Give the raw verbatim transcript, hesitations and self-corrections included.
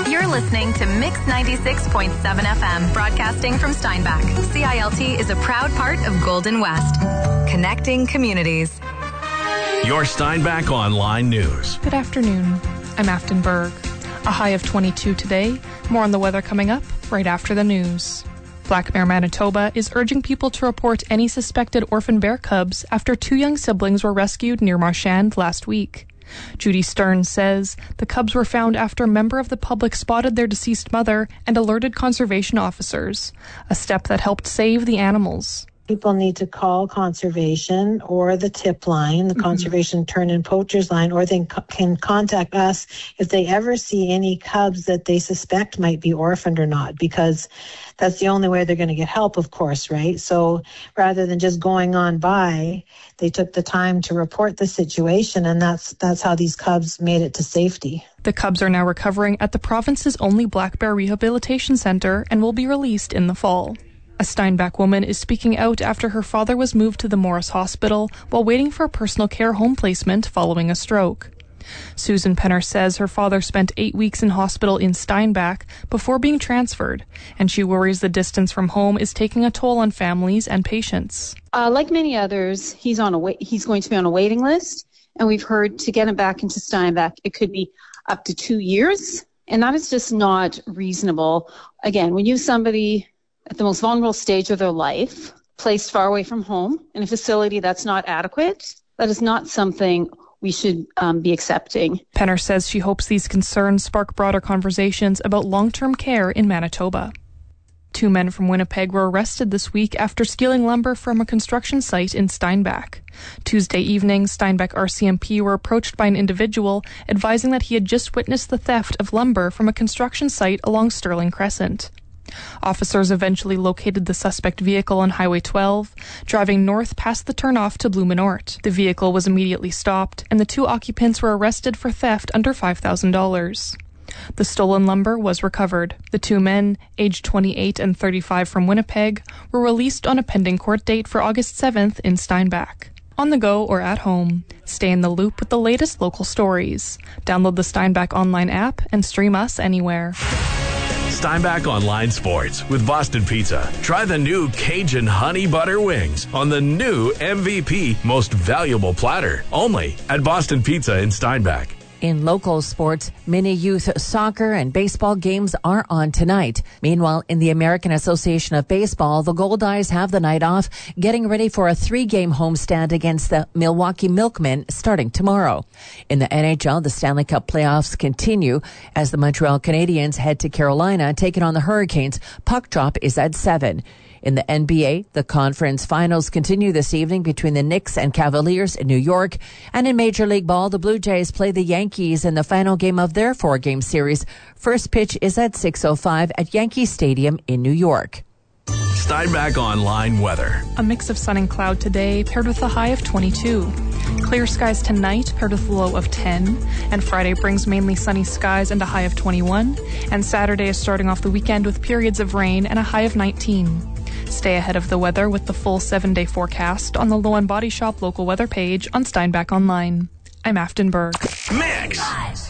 You're listening to Mix ninety-six point seven F M, broadcasting from Steinbach. C I L T is a proud part of Golden West, connecting communities. Your Steinbach Online News. Good afternoon. I'm Afton Berg. A high of twenty-two today. More on the weather coming up right after the news. Black Bear Manitoba is urging people to report any suspected orphan bear cubs after two young siblings were rescued near Marchand last week. Judy Stern says the cubs were found after a member of the public spotted their deceased mother and alerted conservation officers, a step that helped save the animals. People need to call conservation or the tip line, the mm-hmm. conservation turn-in poachers line, or they co- can contact us if they ever see any cubs that they suspect might be orphaned or not, because that's the only way they're going to get help, of course, right? So rather than just going on by, they took the time to report the situation, and that's that's how these cubs made it to safety. The cubs are now recovering at the province's only black bear rehabilitation center and will be released in the fall. A Steinbach woman is speaking out after her father was moved to the Morris Hospital while waiting for a personal care home placement following a stroke. Susan Penner says her father spent eight weeks in hospital in Steinbach before being transferred, and she worries the distance from home is taking a toll on families and patients. Uh, like many others, he's on a wait- he's going to be on a waiting list, and we've heard to get him back into Steinbach, it could be up to two years, and that is just not reasonable. Again, when you have somebody at the most vulnerable stage of their life, placed far away from home in a facility that's not adequate, that is not something we should um, be accepting. Penner says she hopes these concerns spark broader conversations about long-term care in Manitoba. Two men from Winnipeg were arrested this week after stealing lumber from a construction site in Steinbach. Tuesday evening, Steinbach R C M P were approached by an individual advising that he had just witnessed the theft of lumber from a construction site along Sterling Crescent. Officers eventually located the suspect vehicle on Highway twelve, driving north past the turnoff to Blumenort. The vehicle was immediately stopped, and the two occupants were arrested for theft under five thousand dollars. The stolen lumber was recovered. The two men, aged twenty-eight and thirty-five from Winnipeg, were released on a pending court date for August seventh in Steinbach. On the go or at home, stay in the loop with the latest local stories. Download the Steinbach Online app and stream us anywhere. Steinbach Online Sports with Boston Pizza. Try the new Cajun Honey Butter Wings on the new M V P Most Valuable Platter. Only at Boston Pizza in Steinbach. In local sports, mini youth soccer and baseball games are on tonight. Meanwhile, in the American Association of Baseball, the Goldeyes have the night off, getting ready for a three-game homestand against the Milwaukee Milkmen starting tomorrow. In the N H L, the Stanley Cup playoffs continue as the Montreal Canadiens head to Carolina, taking on the Hurricanes. Puck drop is at seven. In the N B A, the conference finals continue this evening between the Knicks and Cavaliers in New York. And in Major League Ball, the Blue Jays play the Yankees in the final game of their four-game series. First pitch is at six oh five at Yankee Stadium in New York. Steinbach Online weather. A mix of sun and cloud today, paired with a high of twenty-two. Clear skies tonight, paired with a low of ten. And Friday brings mainly sunny skies and a high of twenty-one. And Saturday is starting off the weekend with periods of rain and a high of nineteen. Stay ahead of the weather with the full seven-day forecast on the Low and Body Shop local weather page on Steinbach Online. I'm Afton Berg. Mix